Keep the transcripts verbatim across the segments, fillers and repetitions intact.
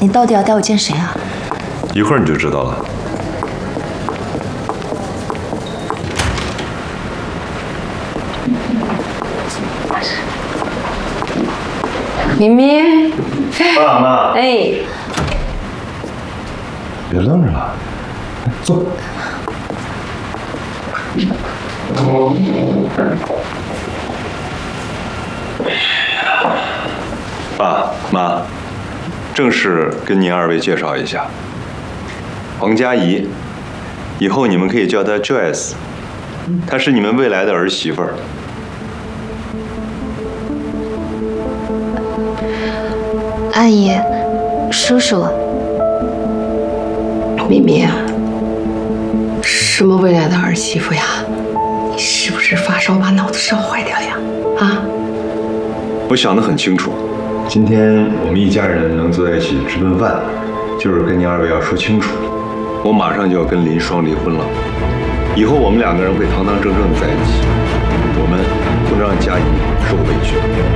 你到底要带我见谁啊？ 一会儿你就知道了。 明明， 爸妈， 哎， 别愣着了，坐。爸妈，正式跟您二位介绍一下，黄佳怡，以后你们可以叫她 Joyce， 她是你们未来的儿媳妇儿。 阿姨，叔叔， 咪咪啊，什么未来的儿媳妇呀？你是不是发烧把脑子烧坏掉呀？啊？ 我想得很清楚，今天我们一家人能坐在一起吃顿饭，就是跟您二位要说清楚，我马上就要跟林双离婚了，以后我们两个人会堂堂正正的在一起，我们不能让佳怡受委屈。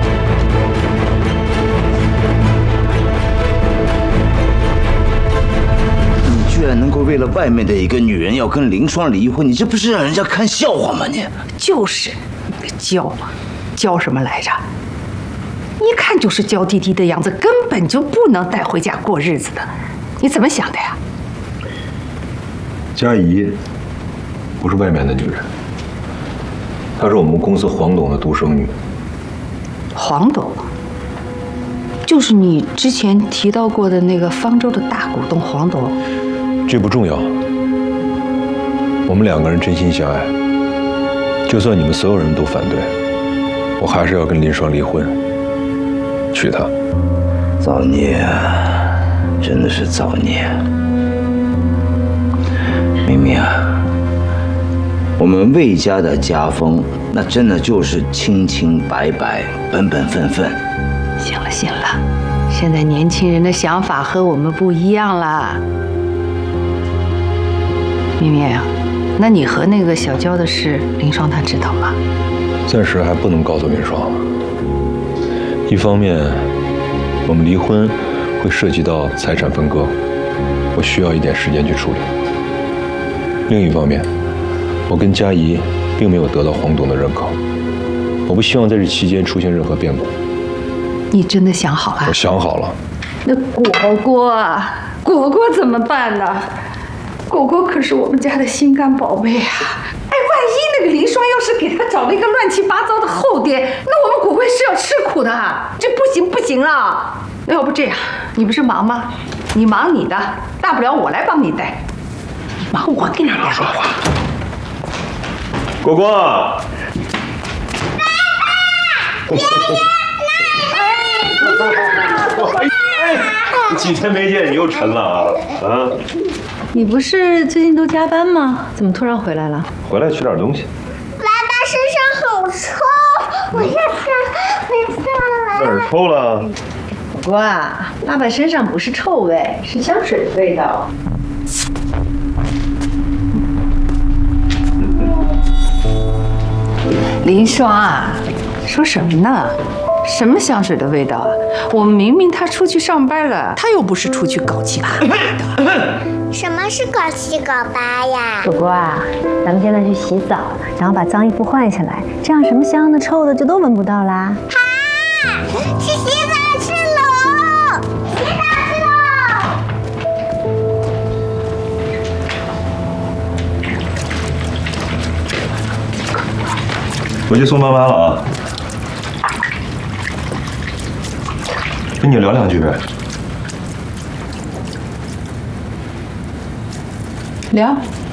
居然能够为了外面的一个女人要跟林双离婚，你这不是让人家看笑话吗？你就是，你个娇，娇什么来着？一看就是娇滴滴的样子，根本就不能带回家过日子的。你怎么想的呀？ 佳怡不是外面的女人，她是我们公司黄董的独生女。 黄董，就是你之前提到过的那个方舟的大股东黄董。 这不重要，我们两个人真心相爱，就算你们所有人都反对，我还是要跟林双离婚，娶她。 造孽啊，真的是造孽！明明啊，我们魏家的家风，那真的就是清清白白、本本分分。 行了行了，现在年轻人的想法和我们不一样了。明明啊，那你和那个小娇的事，林双她知道吗？ 暂时还不能告诉林双。一方面，我们离婚会涉及到财产分割，我需要一点时间去处理。另一方面，我跟佳怡并没有得到黄董的认可，我不希望在这期间出现任何变故。 你真的想好了？ 我想好了。 那果果，果果怎么办呢？果果可是我们家的心肝宝贝啊！哎，万一那个林双要是给他找了一个乱七八糟的后爹，那我们果果是要吃苦的，这不行不行啊！那要不这样，你不是忙吗？你忙你的，大不了我来帮你带。忙我跟你俩说话。 果果， 爸爸，爷爷哎，几天没见你又沉了啊啊！ 你不是最近都加班吗？怎么突然回来了？ 回来取点东西。 爸爸身上好臭，我要上没上来。 哪儿臭了？ 果果啊，爸爸身上不是臭味，是香水的味道。 林双啊，说什么呢？什么香水的味道啊？我们明明他出去上班了，他又不是出去搞七搞八的。 什么是搞七搞八呀？ 果果啊，咱们现在去洗澡，然后把脏衣服换下来，这样什么香的、臭的就都闻不到啦。 啊！去洗澡去喽！洗澡去喽！ 回去送妈妈了啊。跟你聊两句呗。 聊。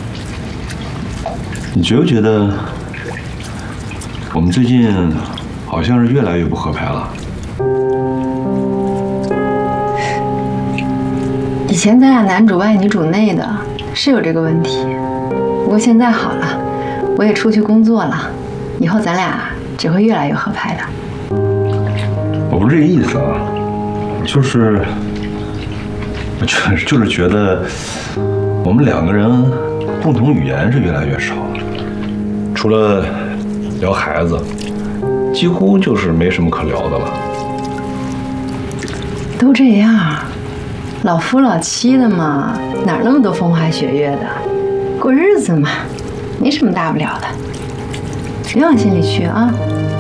你觉不觉得我们最近好像是越来越不合拍了？ 以前咱俩男主外女主内的，是有这个问题。不过现在好了，我也出去工作了，以后咱俩只会越来越合拍的。 我不是这个意思啊。就是，我就是就是觉得，我们两个人共同语言是越来越少了，除了聊孩子，几乎就是没什么可聊的了。 都这样， 老夫老妻的嘛，哪那么多风花雪月的？过日子嘛，没什么大不了的，别往心里去啊。